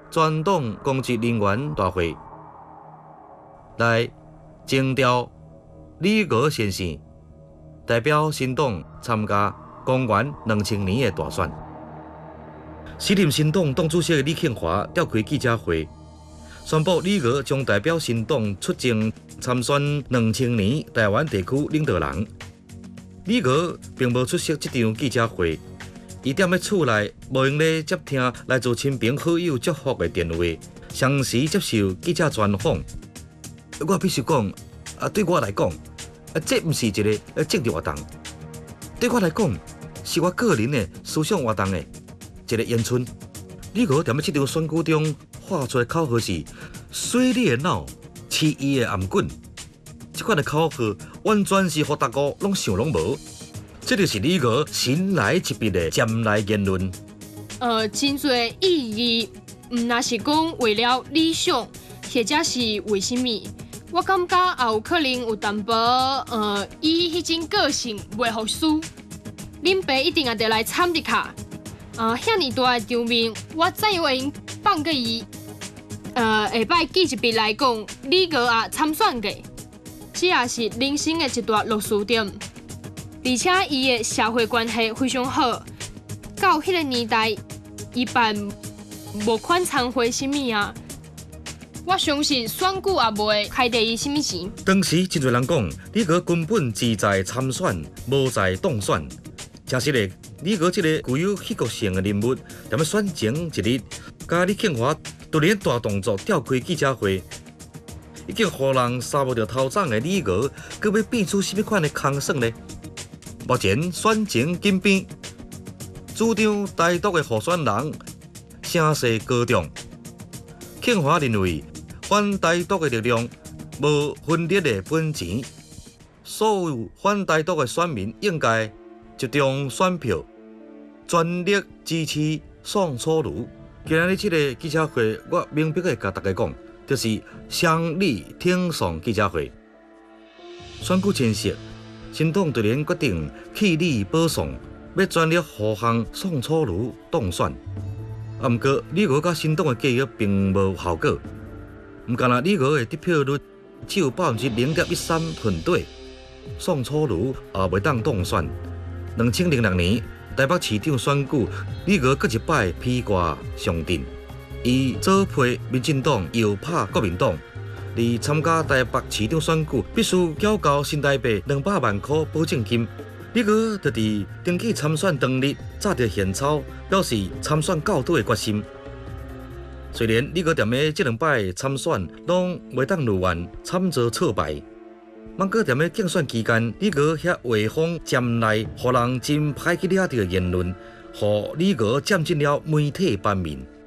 全党公职人员大会来征调李娥先生代表新党参加公元2000年的大选。时任新党党主席李庆华召开记者会，宣布李娥将代表新党出征参选2000年台湾地区领导人。李娥并无出席这场记者会，伊踮咧厝内无用咧接听来自亲朋好友祝福的电话，详细接受记者专访。我必须讲，对我来讲，这毋是一个政治活动，对我来讲，是我个人的思想活动的一个演出。李娥踮咧这场选举中喊出的口号是“水你的脑，饲伊的颔棍”。这款的口号完全是互大家拢想拢无。这就是李娥神来一笔的尖来言论。 真侪意义，若是讲为了理想，或者是为什么？我感觉也有可能有淡薄，伊迄种个性袂服输。恁爸一定也得来参一下。遐尼大的场面，我怎会用放过伊？下摆记一笔来讲，李娥也参选过，这也是人生的一大落输点。而且伊的社会关系非常好，到迄个年代，伊办募款参会什么啊？我相信选举也无会开第伊什么钱。 当时真侪人讲，李娥根本志在参选，无在当选。真实的，李娥这个具有戏剧性的人物，踮咧选前一日，甲李庆华突然大动作召开记者会，已经互人杀无着头长的李娥，佮要变出什么款的空算呢？目前选情紧变，主张台独的候选人声势高涨。庆华认为，反台独的力量无分裂的本钱，所有反台独的选民应该集中选票，全力支持宋楚瑜。今日这个记者会，我明白的甲大家讲，就是乡里挺宋记者会。选举前夕，新党突然决定弃李保宋，要全力护航宋楚瑜当选。不过，李娥甲新党的计划并无效果。唔干那李娥的得票率只有0.13%混对，宋楚瑜也未当当选。2006年台北市长选举，李娥搁一摆披挂上阵，伊左配民进党，右拍国民党。而参加台北市长选举，必须缴交新台币200万块保证金。李娥就伫登记参选当日，早就现钞，表示参选到底的决心。虽然李娥踮咧这2摆参选拢未当如愿，惨遭挫败。不过踮咧竞选期间，李娥遐话锋尖来，互人真歹去了解的言论，互李娥占尽了媒体版面。